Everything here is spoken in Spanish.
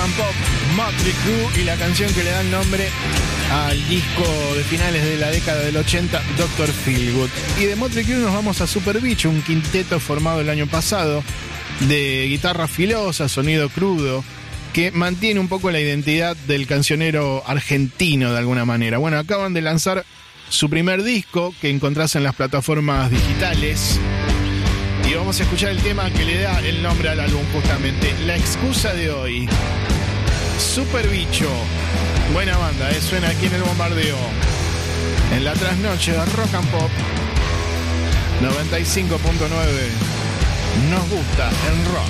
and Pop, Mötley Crüe, y la canción que le da el nombre al disco de finales de la década del 80, Dr. Feelgood. Y de Mötley Crüe nos vamos a Super Bicho, un quinteto formado el año pasado de guitarra filosa, sonido crudo, que mantiene un poco la identidad del cancionero argentino de alguna manera. Bueno, acaban de lanzar su primer disco que encontrás en las plataformas digitales. Y vamos a escuchar el tema que le da el nombre al álbum, justamente, La Excusa de Hoy. Super Bicho. Buena banda, suena aquí en El Bombardeo. En la trasnoche de Rock and Pop 95.9. Nos gusta el rock.